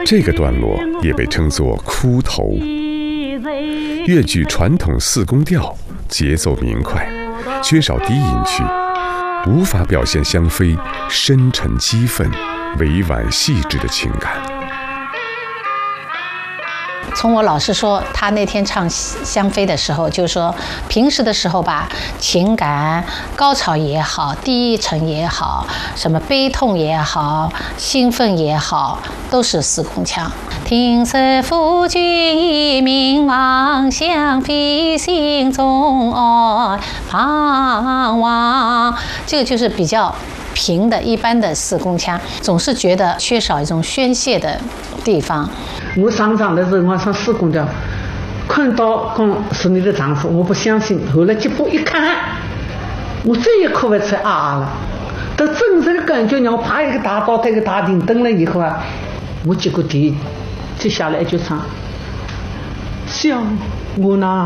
这个段落也被称作哭头。越剧传统四宫调，节奏明快，缺少低音区，无法表现香妃深沉激愤、委婉细致的情感。 从我老师说，他那天唱香妃的时候，就是说平时的时候吧，情感高潮也好，低沉也好，什么悲痛也好，兴奋也好，都是四宫腔。听似夫君一命望香妃心中盼望，这个就是比较平的一般的四宫腔，总是觉得缺少一种宣泄的地方。 我上场的时候，我上四宫调，看到是你的丈夫，我不相信。后来结果一看，我再也哭不出了。到真正的感觉，让我爬一个大刀，带个大顶灯了以后啊，我结果就下来一句唱：想我那